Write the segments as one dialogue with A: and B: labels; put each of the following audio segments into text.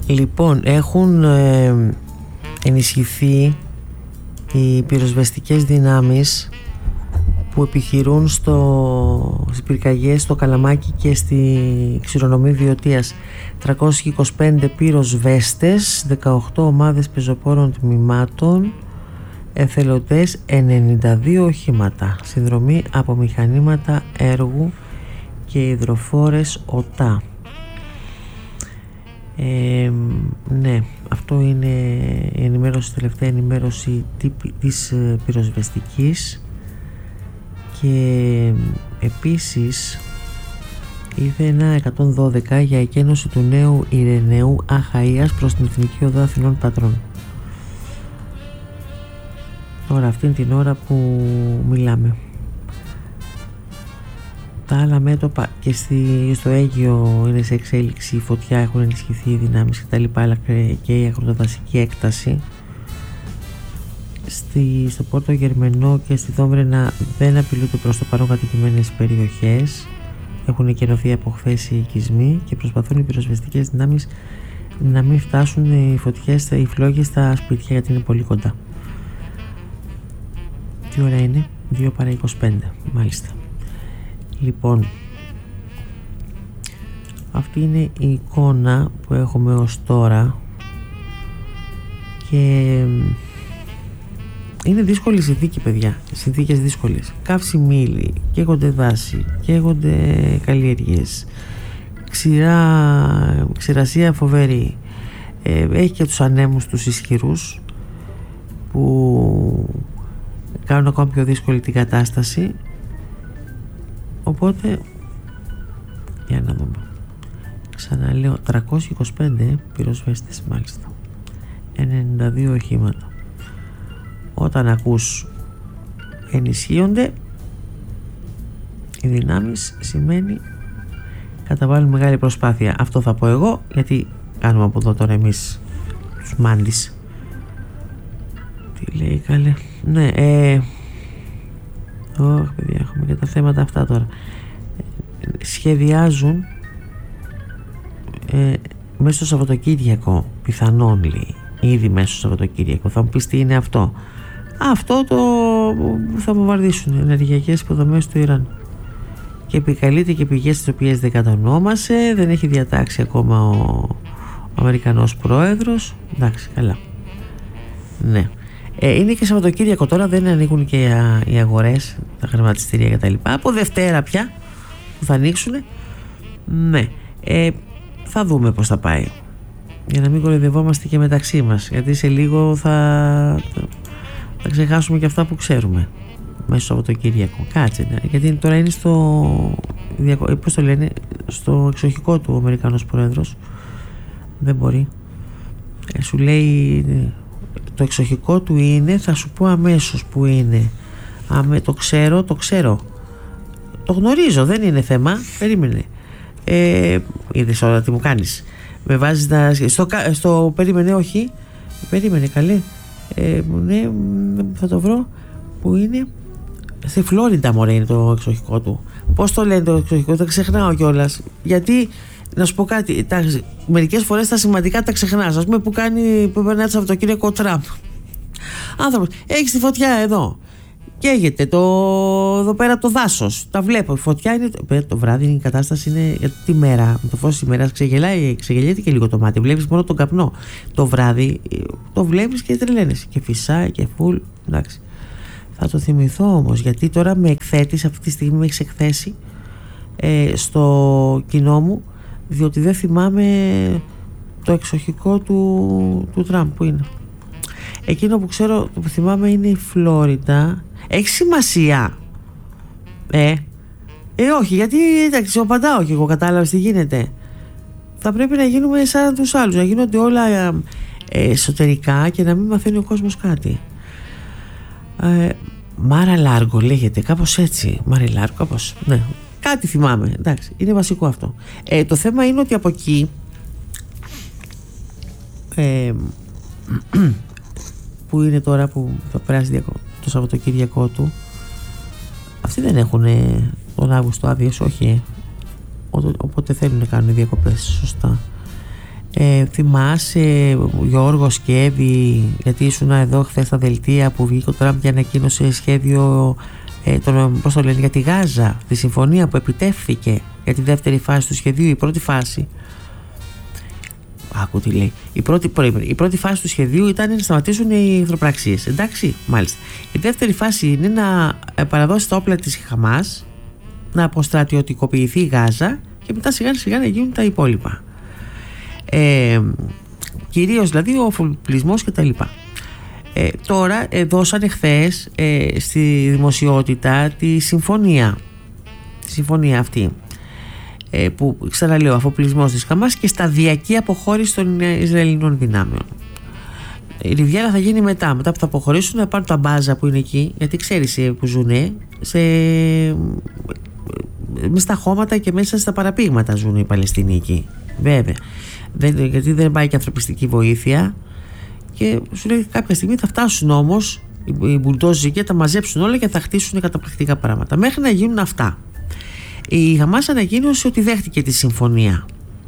A: Λοιπόν, έχουν ενισχυθεί οι πυροσβεστικές δυνάμεις που επιχειρούν στις πυρκαγιές στο Καλαμάκι και στη Ξηρονομή Βιωτίας. 325 πυροσβέστες, 18 ομάδες πεζοπόρων τμήματων, εθελοντές, 92 οχήματα, συνδρομή από μηχανήματα έργου και υδροφόρες ΟΤΑ. Ναι, αυτό είναι η ενημέρωση, τελευταία ενημέρωση της πυροσβεστικής. Και επίσης είδε ένα 112 για εκένωση του νέου Ειρηναίου Αχαΐας προς την Εθνική Οδό Αθηνών Πατρών. Τώρα αυτήν την ώρα που μιλάμε. Τα άλλα μέτωπα και στο Αίγυο είναι σε εξέλιξη η φωτιά, έχουν ενισχυθεί οι δυνάμεις κτλ, αλλά και η αγροτοδασική έκταση. Στο Πόρτο Γερμενό και στη Δόμβρενα δεν απειλούνται προς το παρόν κατοικημένες περιοχές. Έχουν εκενωθεί από χθες οι οικισμοί και προσπαθούν οι πυροσβεστικές δυνάμεις να μην φτάσουν οι φωτιές, οι φλόγες στα σπίτια, γιατί είναι πολύ κοντά. Τι ώρα είναι? 2 παρά 25, μάλιστα. Λοιπόν, αυτή είναι η εικόνα που έχουμε ως τώρα και είναι δύσκολη η συνθήκη, παιδιά. Συνθήκες δύσκολες. Καύσιμη ύλη, καίγονται δάση, καίγονται καλλιέργειες, ξηρασία φοβερή. Έχει και τους ανέμους τους ισχυρούς που κάνουν ακόμα πιο δύσκολη την κατάσταση. Οπότε, για να δούμε. Ξαναλέω, 325 πυροσβέστες μάλιστα, 92 οχήματα. Όταν ακούς ενισχύονται οι δυνάμεις, σημαίνει καταβάλουν μεγάλη προσπάθεια. Αυτό θα πω εγώ, γιατί κάνουμε από εδώ τώρα εμείς τους μάντις. Τι λέει καλέ? Ναι, παιδιά, έχουμε και τα θέματα αυτά τώρα. Σχεδιάζουν μέσα στο Σαββατοκύριακο, πιθανόν λέει, ήδη μέσα στο Σαββατοκύριακο. Θα μου πεις τι είναι αυτό? Αυτό το που θα βομβαρδίσουν ενεργειακές υποδομές του Ιράν και επικαλείται και πηγές τις οποίες δεν κατονόμασε, δεν έχει διατάξει ακόμα ο Αμερικανός πρόεδρος. Εντάξει, καλά. Ναι. Είναι και Σαββατοκύριακο τώρα, δεν ανοίγουν και οι αγορές, τα χρηματιστήρια κτλ. Από Δευτέρα πια που θα ανοίξουν. Ναι. Θα δούμε πώς θα πάει, για να μην κοροϊδευόμαστε και μεταξύ μας, γιατί σε λίγο θα ξεχάσουμε και αυτά που ξέρουμε μέσα στο Σαββατοκύριακο. Κάτσε, ναι. Γιατί τώρα είναι πώς το λένε, στο εξοχικό του ο Αμερικανός πρόεδρος. Δεν μπορεί. Σου λέει το εξοχικό του είναι, θα σου πω αμέσως που είναι. Το ξέρω. Το γνωρίζω, δεν είναι θέμα. Περίμενε. Είδες όλα τι μου κάνεις? Με βάζεις στο περίμενε, όχι. Περίμενε, καλέ. Ναι, θα το βρω. Που είναι? Στη Φλόριντα, μωρέ, είναι το εξοχικό του. Πώς το λένε το εξοχικό? Τα ξεχνάω κιόλας. Γιατί, να σου πω κάτι, μερικές φορές τα σημαντικά τα ξεχνάς. Ας πούμε που περνάει το Σαββατοκύριακο ο Τραμπ. Άνθρωπος, έχεις τη φωτιά εδώ. Καίγεται εδώ πέρα το δάσος. Τα βλέπω. Η φωτιά είναι. Το βράδυ η κατάσταση είναι. Γιατί τη μέρα, με το φως της ημέρας ξεγελιέται και λίγο το μάτι. Βλέπεις μόνο τον καπνό. Το βράδυ το βλέπεις και τρελαίνεσαι. Και φυσάει και φουλ. Εντάξει. Θα το θυμηθώ όμως, γιατί τώρα με εκθέτεις, αυτή τη στιγμή με έχεις εκθέσει στο κοινό μου, διότι δεν θυμάμαι το εξοχικό του Τραμπ που είναι. Εκείνο που ξέρω, το που θυμάμαι είναι η Φλόριντα. Έχει σημασία? Όχι, γιατί εντάξει, απαντάω και εγώ, κατάλαβες τι γίνεται. Θα πρέπει να γίνουμε σαν τους άλλους, να γίνονται όλα εσωτερικά και να μην μαθαίνει ο κόσμος κάτι. Μάρα Λάργο λέγεται, κάπως έτσι. Μάρα Λάργο, κάπως. Ναι, κάτι θυμάμαι. Εντάξει, είναι βασικό αυτό. Το θέμα είναι ότι από εκεί που είναι τώρα που θα περάσει το Σαββατοκύριακό του, αυτοί δεν έχουν τον Αύγουστο άδειες, όχι. Οπότε θέλουν να κάνουν διακοπές, σωστά. Θυμάσαι, Γιώργο Σκεύη, γιατί ήσουν εδώ χθες στα δελτία που βγήκε ο Τραμπ και ανακοίνωσε σχέδιο πώς το λένε, για τη Γάζα, τη συμφωνία που επιτεύχθηκε για τη δεύτερη φάση του σχεδίου. Η πρώτη φάση, άκου τι λέει, η πρώτη φάση του σχεδίου ήταν να σταματήσουν οι εχθροπραξίες, εντάξει, μάλιστα. Η δεύτερη φάση είναι να παραδώσει τα όπλα της Χαμάς, να αποστρατιωτικοποιηθεί η Γάζα και μετά σιγά σιγά να γίνουν τα υπόλοιπα, κυρίως δηλαδή ο αφοπλισμός και τα λοιπά. Τώρα δώσανε χθες στη δημοσιότητα τη συμφωνία αυτή, που ξαναλέω, αφοπλισμός της Χαμάς και σταδιακή αποχώρηση των Ισραηλινών δυνάμεων. Η Ριβιέρα θα γίνει μετά που θα αποχωρήσουν, να πάρουν τα μπάζα που είναι εκεί, γιατί ξέρεις που ζουνε μέσα στα χώματα και μέσα στα παραπήγματα ζουν οι Παλαιστίνοι εκεί, βέβαια, γιατί δεν πάει και ανθρωπιστική βοήθεια. Και σου λέει κάποια στιγμή θα φτάσουν όμως οι μπουλντόζοι και θα μαζέψουν όλα και θα χτίσουν καταπληκτικά πράγματα. Μέχρι να γίνουν αυτά, η Χαμάς ανακοίνωσε ότι δέχτηκε τη συμφωνία,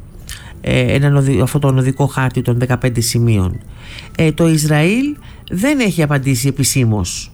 A: αυτό τον οδικό χάρτη των 15 σημείων. Το Ισραήλ δεν έχει απαντήσει επισήμως.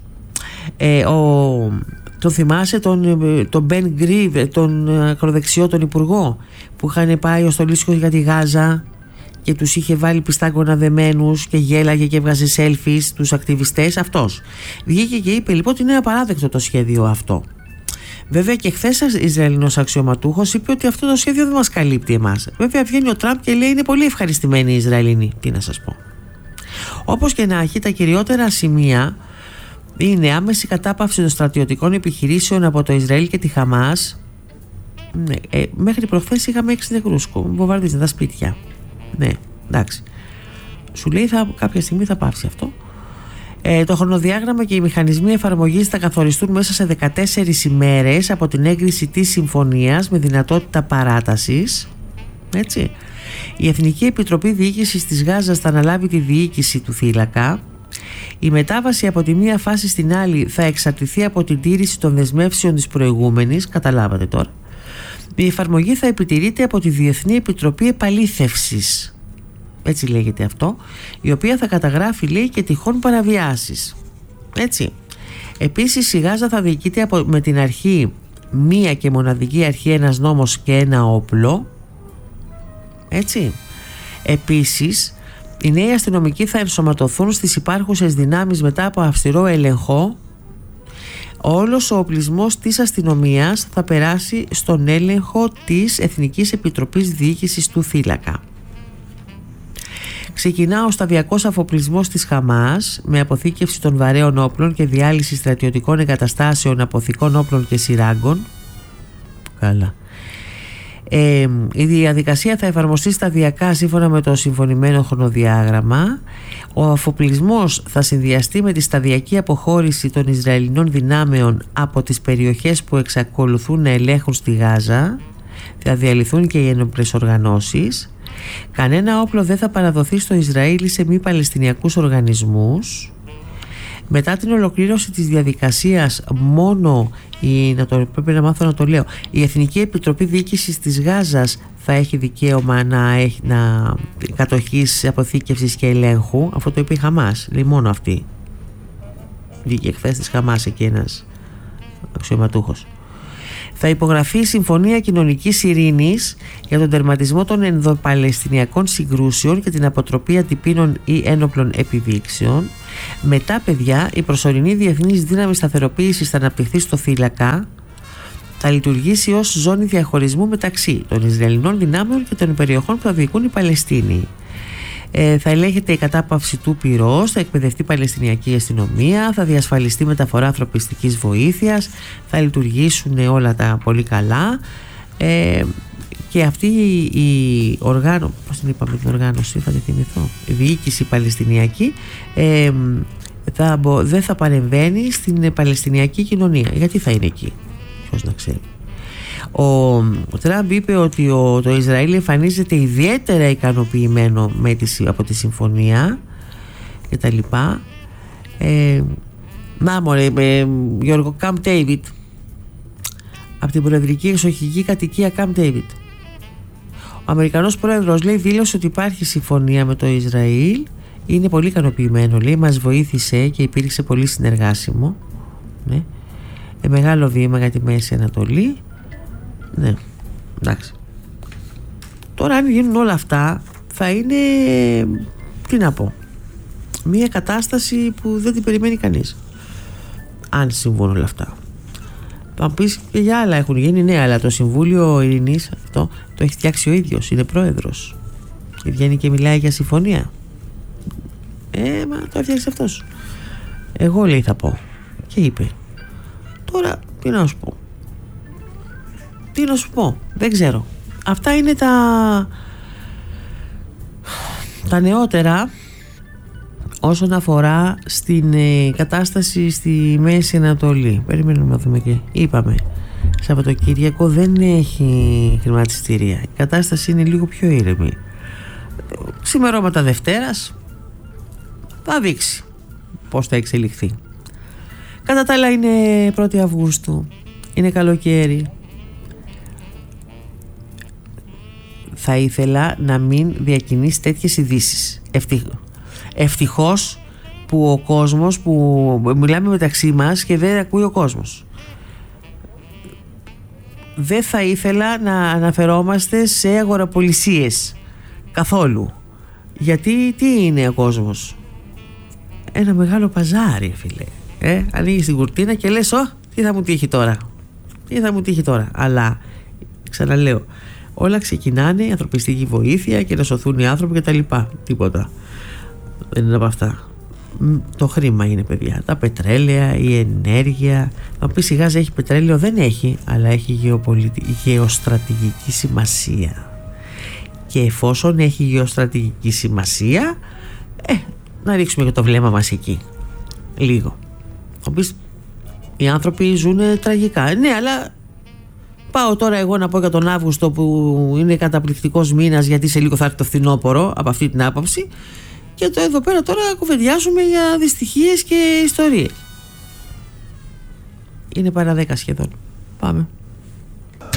A: Το θυμάσαι τον Μπεν Γκρίβ, τον ακροδεξιό, τον υπουργό που είχαν πάει ο Στολίσκος για τη Γάζα και τους είχε βάλει πιστάγκωνα δεμένους και γέλαγε και έβγαζε selfies τους ακτιβιστές? Αυτός βγήκε και είπε λοιπόν ότι είναι απαράδεκτο το σχέδιο αυτό. Βέβαια και χθες ο Ισραηλινός αξιωματούχος είπε ότι αυτό το σχέδιο δεν μας καλύπτει εμάς. Βέβαια βγαίνει ο Τραμπ και λέει είναι πολύ ευχαριστημένοι οι Ισραηλινοί. Τι να σας πω. Όπως και να έχει, τα κυριότερα σημεία είναι άμεση κατάπαυση των στρατιωτικών επιχειρήσεων από το Ισραήλ και τη Χαμάς. Μέχρι προχθές είχαμε 6 νεκρούς, βομβαρδίζαν τα σπίτια. Ναι, εντάξει. Σου λέει κάποια στιγμή θα πάψει αυτό. Το χρονοδιάγραμμα και οι μηχανισμοί εφαρμογής θα καθοριστούν μέσα σε 14 ημέρες από την έγκριση της συμφωνίας με δυνατότητα παράτασης. Έτσι. Η Εθνική Επιτροπή Διοίκησης της Γάζας θα αναλάβει τη διοίκηση του θύλακα. Η μετάβαση από τη μία φάση στην άλλη θα εξαρτηθεί από την τήρηση των δεσμεύσεων της προηγούμενης. Καταλάβατε τώρα. Η εφαρμογή θα επιτηρείται από τη Διεθνή Επιτροπή Επαλήθευσης, έτσι λέγεται αυτό, η οποία θα καταγράφει, λέει, και τυχόν παραβιάσεις. Έτσι. Επίσης η Γάζα θα διοικείται με την αρχή μία και μοναδική αρχή, ένας νόμος και ένα όπλο. Έτσι. Επίσης οι νέοι αστυνομικοί θα ενσωματωθούν στις υπάρχουσες δυνάμεις μετά από αυστηρό έλεγχο. Όλος ο οπλισμός της αστυνομίας θα περάσει στον έλεγχο της Εθνικής Επιτροπής Διοίκησης του θύλακα. Ξεκινά ο σταδιακός αφοπλισμός της Χαμάς με αποθήκευση των βαρέων όπλων και διάλυση στρατιωτικών εγκαταστάσεων, αποθηκών όπλων και σειράγκων. Καλά. Η διαδικασία θα εφαρμοστεί σταδιακά σύμφωνα με το συμφωνημένο χρονοδιάγραμμα. Ο αφοπλισμός θα συνδυαστεί με τη σταδιακή αποχώρηση των Ισραηλινών δυνάμεων από τις περιοχές που εξακολουθούν να ελέγχουν στη Γάζα. Θα διαλυθούν και οι ένοπλες οργανώσεις. Κανένα όπλο δεν θα παραδοθεί στο Ισραήλ σε μη παλαιστινιακούς οργανισμούς. Μετά την ολοκλήρωση της διαδικασίας μόνο πρέπει να μάθω να το λέω, η Εθνική Επιτροπή Διοίκησης της Γάζας θα έχει δικαίωμα να κατοχής, αποθήκευσης και ελέγχου. Αυτό το είπε η Χαμάς, λέει μόνο αυτή. Βγήκε χθες της Χαμάς εκεί ένας αξιωματούχος. Θα υπογραφεί η Συμφωνία Κοινωνικής Ειρήνης για τον τερματισμό των ενδοπαλαιστινιακών συγκρούσεων και την αποτροπή αντιπίνων ή ένοπλων επιδείξεων. Μετά, παιδιά, η προσωρινή διεθνής δύναμη σταθεροποίησης θα αναπτυχθεί στο θύλακα. Θα λειτουργήσει ως ζώνη διαχωρισμού μεταξύ των Ισραηλινών δυνάμεων και των περιοχών που θα διοικούν οι Παλαιστίνοι. Θα ελέγχεται η κατάπαυση του πυρός, θα εκπαιδευτεί η Παλαιστινιακή αστυνομία, θα διασφαλιστεί μεταφορά ανθρωπιστικής βοήθειας, θα λειτουργήσουν όλα τα πολύ καλά. Και αυτή η οργάνωση, πώς την είπαμε την οργάνωση, θα τη θυμηθώ, η διοίκηση Παλαιστινιακή, δεν θα παρεμβαίνει στην Παλαιστινιακή κοινωνία. Γιατί θα είναι εκεί, ποιος να ξέρει. Ο Τραμπ είπε ότι το Ισραήλ εμφανίζεται ιδιαίτερα ικανοποιημένο από τη συμφωνία και τα λοιπά. Να μωρέ, Γιώργο, Camp David, από την προεδρική εξοχική κατοικία Camp David. Ο Αμερικανός πρόεδρος, λέει, δήλωσε ότι υπάρχει συμφωνία με το Ισραήλ. Είναι πολύ ικανοποιημένο, λέει, μας βοήθησε και υπήρξε πολύ συνεργάσιμο. Ναι. Μεγάλο βήμα για τη Μέση Ανατολή. Ναι, εντάξει. Τώρα αν γίνουν όλα αυτά θα είναι, τι να πω, μια κατάσταση που δεν την περιμένει κανείς. Αν συμβούν όλα αυτά. Θα μου πεις και για άλλα έχουν γίνει, ναι, αλλά το Συμβούλιο Ειρηνής αυτό το έχει φτιάξει ο ίδιος, είναι πρόεδρος. Και βγαίνει και μιλάει για συμφωνία. Μα το έφτιαξε αυτός. Εγώ, λέει, θα πω. Και είπε. Τώρα τι να σου πω. Τι να σου πω, δεν ξέρω. Αυτά είναι τα νεότερα όσον αφορά στην κατάσταση στη Μέση Ανατολή. Περιμένουμε να δούμε και είπαμε, Σαββατοκύριακο δεν έχει χρηματιστήρια. Η κατάσταση είναι λίγο πιο ήρεμη. Ξημερώματα Δευτέρας θα δείξει πώς θα εξελιχθεί. Κατά τα άλλα είναι 1η Αυγούστου, είναι καλοκαίρι. Θα ήθελα να μην διακινείς τέτοιες ειδήσεις. Ευτυχώς που ο κόσμος, που μιλάμε μεταξύ μας και δεν ακούει ο κόσμος. Δεν θα ήθελα να αναφερόμαστε σε αγοραπολισίες καθόλου. Γιατί τι είναι ο κόσμος? Ένα μεγάλο παζάρι, φίλε. Ανοίγεις την κουρτίνα και λες, τι θα μου τύχει τώρα. Τι θα μου τύχει τώρα. Αλλά ξαναλέω, όλα ξεκινάνε, η ανθρωπιστική βοήθεια και να σωθούν οι άνθρωποι κτλ. Τίποτα δεν είναι από αυτά. Το χρήμα είναι, παιδιά. Τα πετρέλαια, η ενέργεια. Θα πει η Γάζα έχει πετρέλαιο? Δεν έχει, αλλά έχει γεωστρατηγική σημασία. Και εφόσον έχει γεωστρατηγική σημασία, να ρίξουμε και το βλέμμα μας εκεί. Λίγο. Θα πεις, οι άνθρωποι ζουν τραγικά. Ναι, αλλά πάω τώρα εγώ να πω για τον Αύγουστο που είναι καταπληκτικός μήνας, γιατί σε λίγο θα έρθει το φθινόπωρο από αυτή την άποψη, και εδώ πέρα τώρα κουβεντιάζουμε για δυστυχίες και ιστορίες. Είναι παρά 10 σχεδόν. Πάμε.